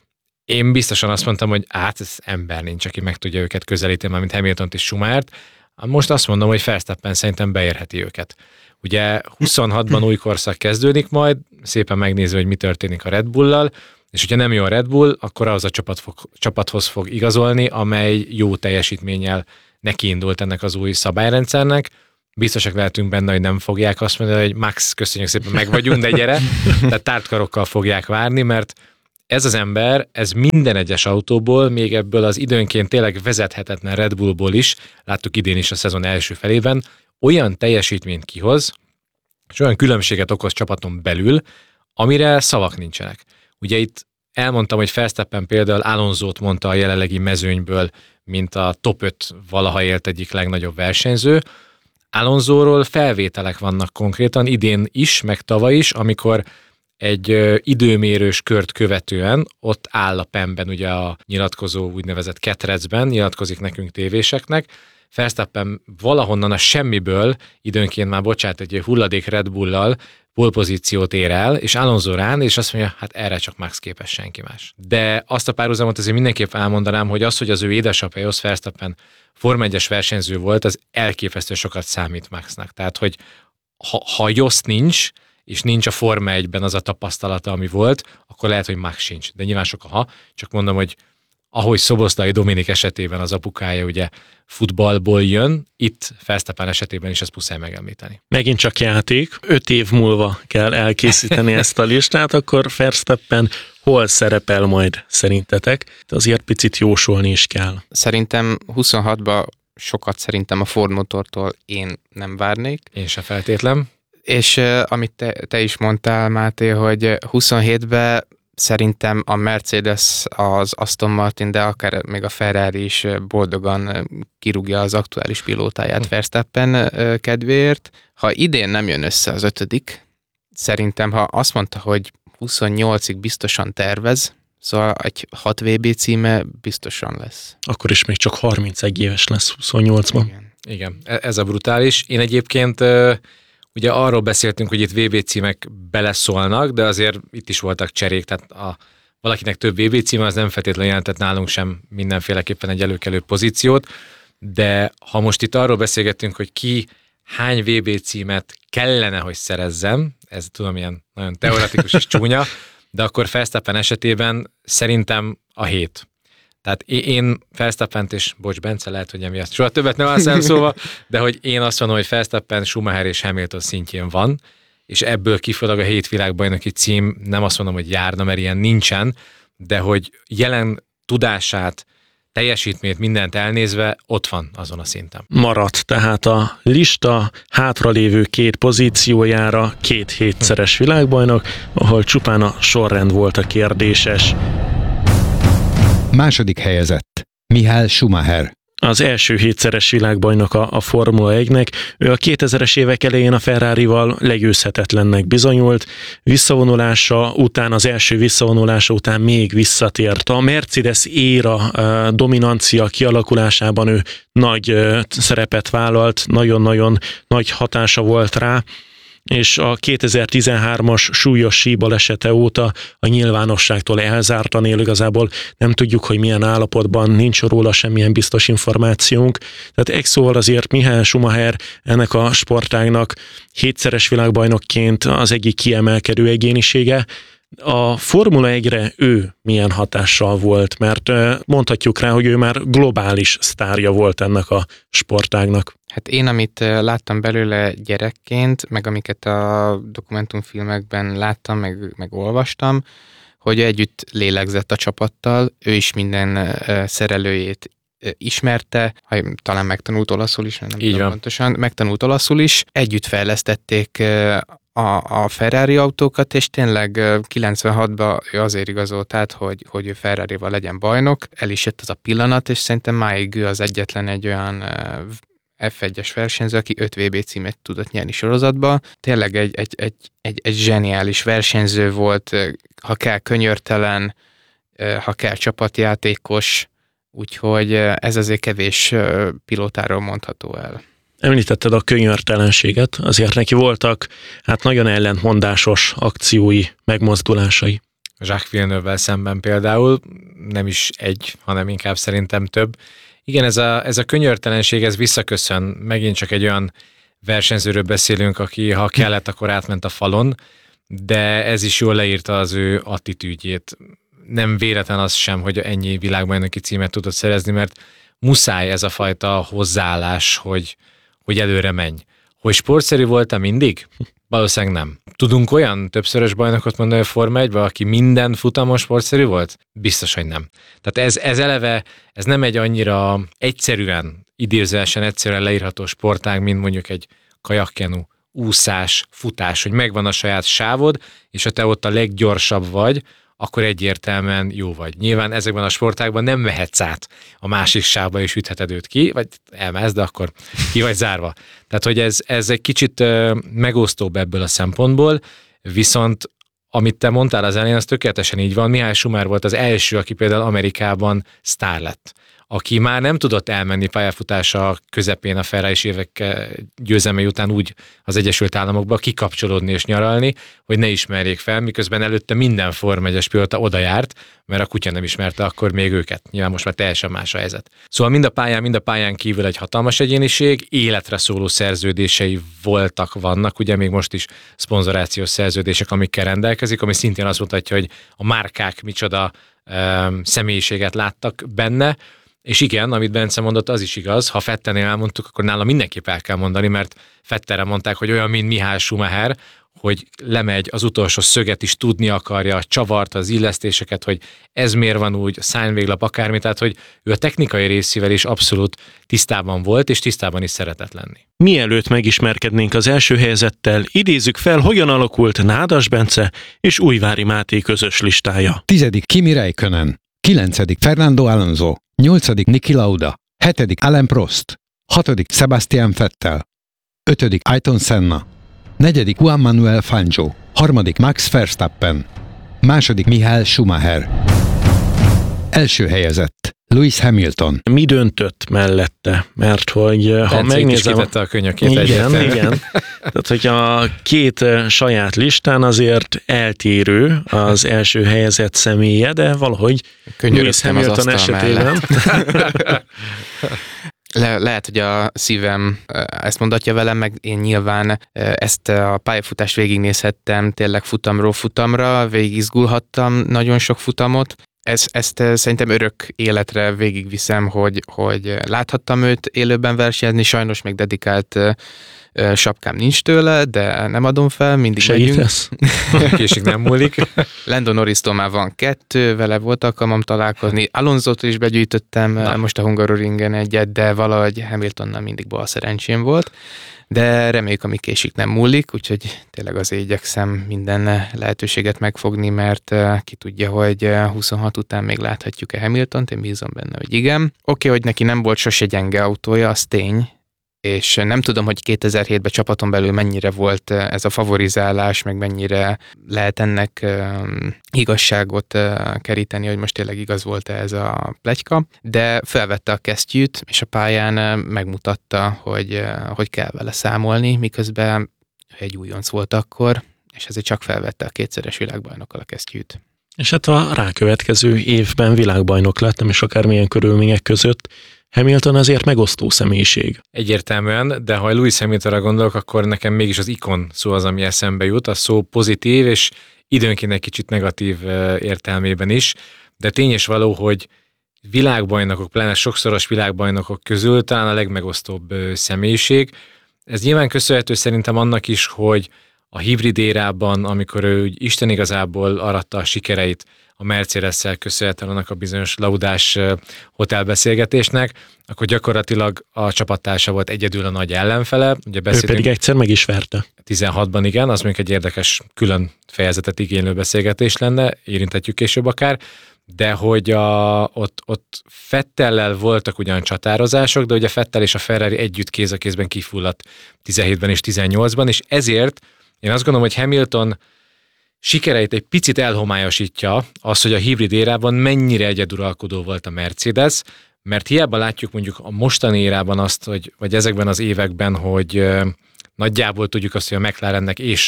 Én biztosan azt mondtam, hogy hát ez ember nincs, aki meg tudja őket közelíteni, mint Hamiltont és Schumachert. Most azt mondom, hogy Verstappen szerintem beérheti őket. Ugye huszonhatban új korszak kezdődik majd, szépen megnézve, hogy mi történik a Red Bull-lal, és hogyha nem jó a Red Bull, akkor az a csapat fog, csapathoz fog igazolni, amely jó teljesítménnyel nekiindult ennek az új szabályrendszernek. Biztosak lehetünk benne, hogy nem fogják azt mondani, hogy Max, köszönjük szépen, meg vagyunk, de gyere. Tehát tártkarokkal fogják várni, mert ez az ember, ez minden egyes autóból, még ebből az időnként tényleg vezethetetlen Red Bullból is, láttuk idén is a szezon első felében, olyan teljesítményt kihoz, és olyan különbséget okoz csapaton belül, amire szavak nincsenek. Ugye itt elmondtam, hogy Verstappen például Alonsót mondta a jelenlegi mezőnyből, mint a top öt valaha élt egyik legnagyobb versenyző. Alonsóról felvételek vannak konkrétan, idén is, meg tavaly is, amikor egy ö, időmérős kört követően ott áll a penben, ugye a nyilatkozó úgynevezett ketrecben, nyilatkozik nekünk tévéseknek, Verstappen valahonnan a semmiből, időnként már bocsánat, egy hulladék Red Bull-lal pole-pozíciót ér el, és Alonso rán, és azt mondja, hát erre csak Max képes, senki más. De azt a párhuzamot azért mindenképp elmondanám, hogy az, hogy az ő édesapja, Verstappen Forma egyes versenyző volt, az elképesztő sokat számít Maxnak. Tehát, hogy ha, ha Jost nincs, és nincs a Forma egyben az a tapasztalata, ami volt, akkor lehet, hogy Max sincs. De nyilván sok a ha, csak mondom, hogy ahogy Szoboszlai Dominik esetében az apukája ugye futballból jön, itt Verstappen esetében is ezt muszáj megemlíteni. Megint csak játék, öt év múlva kell elkészíteni ezt a listát, akkor Verstappen hol szerepel majd szerintetek? De azért picit jósolni is kell. Szerintem huszonhatban sokat szerintem a Ford motortól én nem várnék. Én se feltétlen. És uh, amit te, te is mondtál, Máté, hogy huszonhétben szerintem a Mercedes, az Aston Martin, de akár még a Ferrari is boldogan kirúgja az aktuális pilótáját Verstappen kedvéért. Ha idén nem jön össze az ötödik, szerintem, ha azt mondta, hogy huszonnyolcig biztosan tervez, szóval egy hat vé bé címe biztosan lesz. Akkor is még csak harmincegy éves lesz huszonnyolcban. Igen. Igen, ez a brutális. Én egyébként ugye arról beszéltünk, hogy itt vé bé címek beleszólnak, de azért itt is voltak cserék, tehát a, valakinek több vé bé címe, az nem feltétlenül jelentett nálunk sem mindenféleképpen egy előkelő pozíciót, de ha most itt arról beszélgettünk, hogy ki hány vé bé címet kellene, hogy szerezzem, ez tudom, ilyen nagyon teoretikus és csúnya, de akkor Verstappen esetében szerintem a hét. Tehát én Verstappent, és bocs, Bence, lehet, hogy emiatt soha többet nem állsz szóval, de hogy én azt mondom, hogy Verstappen, Schumacher és Hamilton szintjén van, és ebből kifolyólag a hét világbajnoki cím, nem azt mondom, hogy járna, mert ilyen nincsen, de hogy jelen tudását, teljesítményt, mindent elnézve, ott van azon a szinten. Maradt tehát a lista hátralévő két pozíciójára két hétszeres világbajnok, ahol csupán a sorrend volt a kérdéses. Második helyezett Michael Schumacher. Az első hétszeres világbajnok a, a Formula egynek, ő a kétezres évek elején a Ferrarival legyőzhetetlennek bizonyult, visszavonulása után, az első visszavonulása után még visszatért. A Mercedes éra uh, dominancia kialakulásában ő nagy uh, szerepet vállalt, nagyon-nagyon nagy hatása volt rá, és a kétezer-tizenhármas súlyos síbalesete óta a nyilvánosságtól elzártan él, igazából nem tudjuk, hogy milyen állapotban, nincs róla semmilyen biztos információnk. Tehát egy szóval azért Michael Schumacher ennek a sportágnak hétszeres világbajnokként az egyik kiemelkedő egyénisége. A Formula egyre ő milyen hatással volt, mert mondhatjuk rá, hogy ő már globális sztárja volt ennek a sportágnak. Hát én, amit láttam belőle gyerekként, meg amiket a dokumentumfilmekben láttam, meg, meg olvastam, hogy együtt lélegzett a csapattal, ő is minden szerelőjét ismerte, talán megtanult olaszul is, nem Így tudom van. pontosan, megtanult olaszul is, együtt fejlesztették a, a Ferrari autókat, és tényleg kilencvenhatban ő azért igazolt át, hogy, hogy ő Ferrarival legyen bajnok, el is jött az a pillanat, és szerintem máig ő az egyetlen egy olyan ef egyes versenyző, aki öt vé bé címet tudott nyerni sorozatba. Tényleg egy, egy, egy, egy, egy zseniális versenyző volt, ha kell könyörtelen, ha kell csapatjátékos, úgyhogy ez azért kevés pilótáról mondható el. Említetted a könyörtelenséget, azért neki voltak hát nagyon ellentmondásos akciói, megmozdulásai. Jacques Villeneuve-vel szemben például nem is egy, hanem inkább szerintem több. Igen, ez a, ez a könyörtelenség, ez visszaköszön. Megint csak egy olyan versenyzőről beszélünk, aki ha kellett, akkor átment a falon, de ez is jól leírta az ő attitűdjét. Nem véletlen az sem, hogy ennyi világbajnoki címet tudott szerezni, mert muszáj ez a fajta hozzáállás, hogy, hogy előre menj. Hogy sportszerű volt-e mindig? Valószínűleg nem. Tudunk olyan többszörös bajnokot mondani a Forma egyben, aki minden futamon sportszerű volt? Biztos, hogy nem. Tehát ez, ez eleve, ez nem egy annyira egyszerűen, idézőesen egyszerűen leírható sportág, mint mondjuk egy kajakkenu, úszás, futás, hogy megvan a saját sávod, és ha te ott a leggyorsabb vagy, akkor egyértelműen jó vagy. Nyilván ezekben a sportákban nem mehetsz át a másik sávba és ütheted őt ki, vagy elmehetsz, de akkor ki vagy zárva. Tehát, hogy ez, ez egy kicsit megosztóbb ebből a szempontból, viszont amit te mondtál az elején, az tökéletesen így van. Mihály Schumacher volt az első, aki például Amerikában sztár lett, aki már nem tudott elmenni pályafutása közepén a Ferrari évek győzelmei után úgy az Egyesült Államokba kikapcsolódni és nyaralni, hogy ne ismerjék fel, miközben előtte minden Forma egyes pilóta oda járt, mert a kutya nem ismerte akkor még őket. Nyilván most már teljesen más a helyzet. Szóval mind a pályán, mind a pályán kívül egy hatalmas egyéniség, életre szóló szerződései voltak, vannak, ugye még most is szponzorációs szerződések, amikkel rendelkezik, ami szintén azt mutatja, hogy a márkák micsoda um, személyiséget láttak benne. És igen, amit Bence mondott, az is igaz. Ha Vettelnél elmondtuk, akkor nála mindenképp el kell mondani, mert Vettelre mondták, hogy olyan, mint Mihály Schumacher, hogy lemegy, az utolsó szöget is tudni akarja, a csavart, az illesztéseket, hogy ez miért van úgy, a szárnyvéglap, akármi, tehát hogy ő a technikai részével is abszolút tisztában volt, és tisztában is szeretett lenni. Mielőtt megismerkednénk az első helyezettel, idézzük fel, hogyan alakult Nádas Bence és Újvári Máté közös listája. Tizedik Kimi Räikkönen, kilencedik Fernando Alonso, nyolcadik Niki Lauda, hetedik Alain Prost, hatodik Sebastian Vettel, ötödik Ayrton Senna, negyedik Juan Manuel Fangio, harmadik Max Verstappen, második Michael Schumacher. Első helyezett Lewis Hamilton. Mi döntött mellette? Mert hogy ha Bence megnézem... is a könyökét igen, egyetlen. igen. Tehát, hogy a két saját listán azért eltérő az első helyezett személye, de valahogy Lewis Hamilton esetében... Le, lehet, hogy a szívem ezt mondatja velem, meg én nyilván ezt a pályafutást végignézhettem, tényleg futamról futamra, végig izgulhattam nagyon sok futamot. Ez, ezt szerintem örök életre végigviszem, hogy, hogy láthattam őt élőben versenyezni, sajnos még dedikált sapkám nincs tőle, de nem adom fel, mindig segítesz. megyünk. Késik nem múlik. Lando Norristól már van kettő, vele volt alkalmam találkozni. Alonsótól is begyűjtöttem Na. most a Hungaroringen egyet, de valahogy Hamiltonnal mindig bal szerencsém volt. De reméljük, ami késik nem múlik, úgyhogy tényleg azért igyekszem minden lehetőséget megfogni, mert ki tudja, hogy huszonhat után még láthatjuk-e Hamiltont, én bízom benne, hogy igen. Oké, okay, hogy neki nem volt sose gyenge autója, az tény, és nem tudom, hogy kétezer-hétben csapaton belül mennyire volt ez a favorizálás, meg mennyire lehet ennek igazságot keríteni, hogy most tényleg igaz volt-e ez a pletyka, de felvette a kesztyűt, és a pályán megmutatta, hogy, hogy kell vele számolni, miközben egy újonc volt akkor, és ezért csak felvette a kétszeres világbajnokkal a kesztyűt. És hát a rákövetkező évben világbajnok lettem, és akármilyen körülmények között Hamilton azért megosztó személyiség. Egyértelműen, de ha Lewis Hamiltonra gondolok, akkor nekem mégis az ikon szó az, ami eszembe jut. A szó pozitív, és időnként egy kicsit negatív értelmében is, de tény és való, hogy világbajnokok, pláne sokszoros világbajnokok közül talán a legmegosztóbb személyiség. Ez nyilván köszönhető szerintem annak is, hogy a hibrid érában, amikor ő Isten igazából aratta a sikereit a Mercedes-szel köszönhetően annak a bizonyos laudás hotelbeszélgetésnek, akkor gyakorlatilag a csapattársa volt egyedül a nagy ellenfele. Ugye ő pedig egyszer meg is verte. tizenhatban igen, az mondjuk egy érdekes külön fejezetet igénylő beszélgetés lenne, érinthetjük később akár, de hogy a, ott, ott Vettellel voltak ugyan csatározások, de ugye Vettel és a Ferrari együtt kéz a kézben kifulladt tizenhétben és tizennyolcban, és ezért én azt gondolom, hogy Hamilton sikereit egy picit elhomályosítja az, hogy a hibrid érában mennyire egyeduralkodó volt a Mercedes, mert hiába látjuk mondjuk a mostani érában azt, hogy, vagy ezekben az években, hogy nagyjából tudjuk azt, hogy a McLarennek és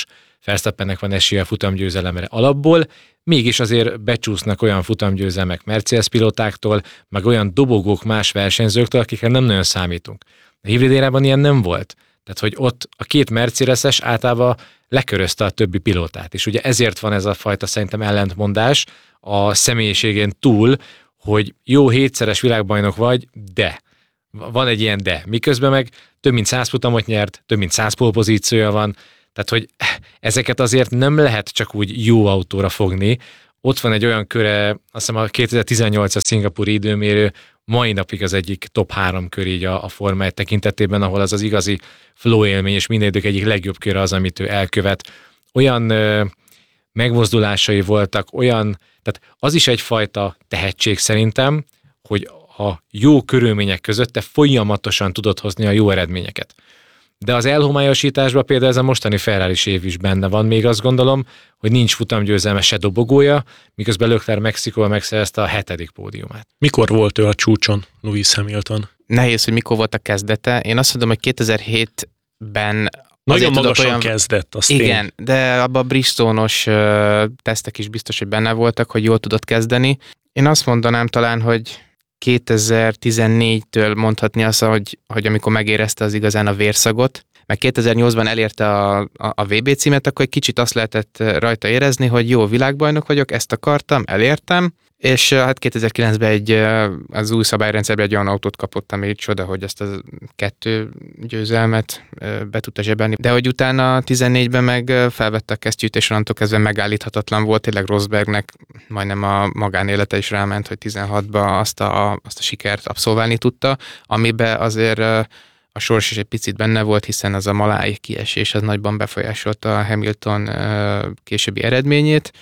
Verstappennek van esélye a futamgyőzelemre alapból, mégis azért becsúsznak olyan futamgyőzelmek Mercedes pilótáktól, meg olyan dobogók más versenyzőktől, akikre nem nagyon számítunk. A hibrid érában ilyen nem volt. Tehát, hogy ott a két Mercedes-es általában lekörözte a többi pilótát. És ugye ezért van ez a fajta szerintem ellentmondás a személyiségén túl, hogy jó, hétszeres világbajnok vagy, de. Van egy ilyen de. Miközben meg több mint száz futamot nyert, több mint száz pole-pozíciója van, tehát, hogy ezeket azért nem lehet csak úgy jó autóra fogni. Ott van egy olyan köre, azt hiszem a kétezer-tizennyolcas szingapúri időmérő mai napig az egyik top három kör így a, a Forma egy tekintetében, ahol az az igazi flow élmény, és minden idők egyik legjobb köre az, amit ő elkövet. Olyan ö, megmozdulásai voltak, olyan, tehát az is egyfajta tehetség szerintem, hogy a jó körülmények között te folyamatosan tudod hozni a jó eredményeket. De az elhomályosításban például ez a mostani Ferraris év is benne van, még azt gondolom, hogy nincs futamgyőzelme se dobogója, miközben Leclerc Mexikóban megszerezte a hetedik pódiumát. Mikor volt ő a csúcson, Lewis Hamilton? Nehéz, hogy mikor volt a kezdete. Én azt mondom, hogy kétezer-hétben nagyon magasan olyan... kezdett, azt igen, én. de abban a Bridgestone-os uh, tesztek is biztos, hogy benne voltak, hogy jól tudott kezdeni. Én azt mondanám talán, hogy kétezer-tizennégytől mondhatni azt, hogy, hogy amikor megérezte az igazán a vérszagot, meg kétezer-nyolcban elérte a, a, a vé bé címet, akkor egy kicsit azt lehetett rajta érezni, hogy jó, világbajnok vagyok, ezt akartam, elértem, és hát kétezer-kilencben egy, az új szabályrendszerben egy olyan autót kapott, ami csoda, hogy ezt a kettő győzelmet be tudta zsebelni. De hogy utána tizennégyben meg felvette a kesztyűt, és onnantól kezdve megállíthatatlan volt, tényleg Rosbergnek majdnem a magánélete is ráment, hogy tizenhatban azt a, azt a sikert abszolválni tudta, amiben azért a sors is egy picit benne volt, hiszen az a maláj kiesés az nagyban befolyásolta a Hamilton későbbi eredményét,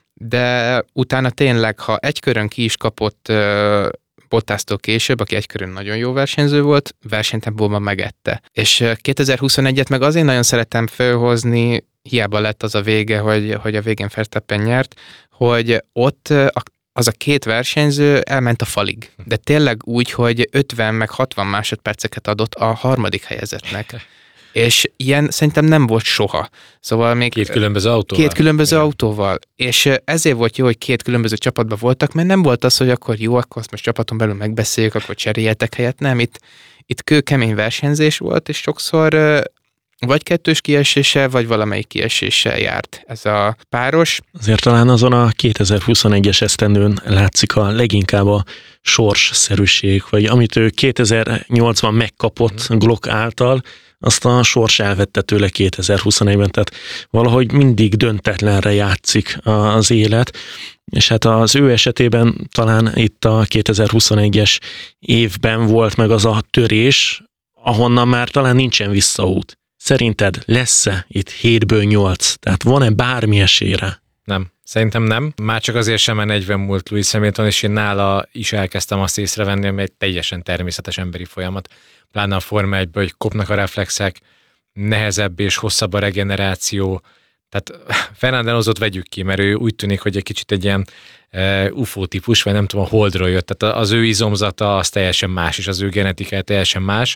de utána tényleg, ha egy körön ki is kapott uh, Bottasztól később, aki egy körön nagyon jó versenyző volt, versenytempóban megette. És kétezer-huszonegyet meg azért nagyon szeretem fölhozni, hiába lett az a vége, hogy, hogy a végén Verstappen nyert, hogy ott a, az a két versenyző elment a falig. De tényleg úgy, hogy ötven meg hatvan másodperceket adott a harmadik helyezettnek. És ilyen szerintem nem volt soha. Szóval még két különböző autóval. Két különböző Igen. autóval. És ezért volt jó, hogy két különböző csapatban voltak, mert nem volt az, hogy akkor jó, akkor azt most csapaton belül megbeszéljük, akkor cseréljetek helyet. Nem, itt, itt kőkemény versenyzés volt, és sokszor vagy kettős kieséssel, vagy valamelyik kieséssel járt ez a páros. Azért talán azon a kétezer-huszonegyes esztendőn látszik a leginkább a sorsszerűség, vagy amit ő kétezer-nyolcban megkapott mm. Glock által, azt a sors elvette tőle kétezer-huszonegyben, tehát valahogy mindig döntetlenre játszik az élet, és hát az ő esetében talán itt a kétezer-huszonegyes évben volt meg az a törés, ahonnan már talán nincsen visszaút. Szerinted lesz-e itt hétből nyolc? Tehát van-e bármi esélyre? Nem. Szerintem nem. Már csak azért sem, mert negyven múlt Lewis Hamilton, és én nála is elkezdtem azt észrevenni, ami egy teljesen természetes emberi folyamat. Pláne a Forma egyben, hogy kopnak a reflexek, nehezebb és hosszabb a regeneráció. Tehát Fernando Alonsót vegyük ki, mert ő úgy tűnik, hogy egy kicsit egy ilyen uh, u f o típus, vagy nem tudom, a Holdról jött. Tehát az ő izomzata az teljesen más, és az ő genetikája teljesen más.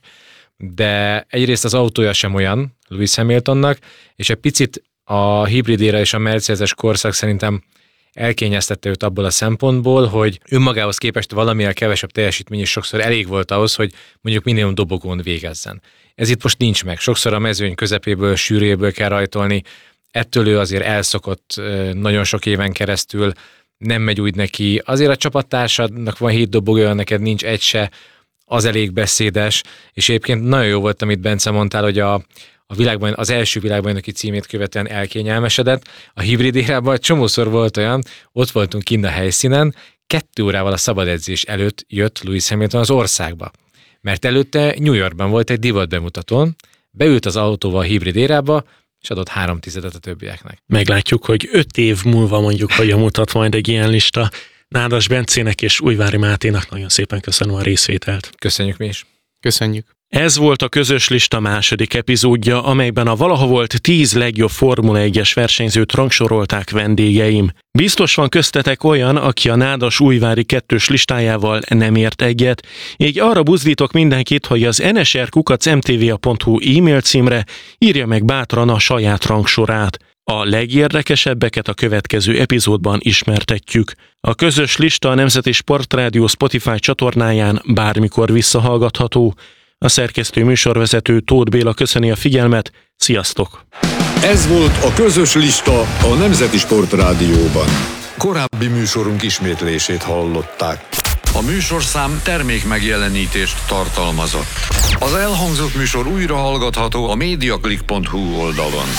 De egyrészt az autója sem olyan Lewis Hamiltonnak, és egy picit a hibridére és a Mercedes korszak szerintem elkényeztette őt abból a szempontból, hogy önmagához képest valamivel kevesebb teljesítmény is sokszor elég volt ahhoz, hogy mondjuk minimum dobogón végezzen. Ez itt most nincs meg. Sokszor a mezőny közepéből, sűrűjéből kell rajtolni, ettől ő azért elszokott nagyon sok éven keresztül, nem megy úgy neki. Azért a csapattársadnak van hét dobogója, neked nincs egy se, az elég beszédes, és egyébként nagyon jó volt, amit Bence mondtál, hogy a A világban, az első világbajnoki címét követően elkényelmesedett. A hibrid érában csomószor volt olyan, ott voltunk kint a helyszínen, kettő órával a szabad edzés előtt jött Lewis Hamilton az országba. Mert előtte New Yorkban volt egy divat bemutatón, beült az autóval a hibrid érába, és adott három tizedet a többieknek. Meglátjuk, hogy öt év múlva mondjuk, hogy mutat majd egy ilyen lista. Nádas Bencének és Újvári Máténak nagyon szépen köszönöm a részvételt. Köszönjük mi is. Köszönjük. Ez volt a Közös Lista második epizódja, amelyben a valaha volt tíz legjobb Formula egyes versenyzőt rangsorolták vendégeim. Biztos van köztetek olyan, aki a Nádas Újvári kettős listájával nem ért egyet, így arra buzdítok mindenkit, hogy az en es er kukac em té vé á pont hu e-mail címre írja meg bátran a saját rangsorát. A legérdekesebbeket a következő epizódban ismertetjük. A közös lista a Nemzeti Sportrádió Spotify csatornáján bármikor visszahallgatható. A szerkesztő műsorvezető Tóth Béla köszöni a figyelmet. Sziasztok! Ez volt a közös lista a Nemzeti Sportrádióban. Korábbi műsorunk ismétlését hallották. A műsorszám termék megjelenítést tartalmazott. Az elhangzott műsor újra hallgatható a mediaclick pont hu oldalon.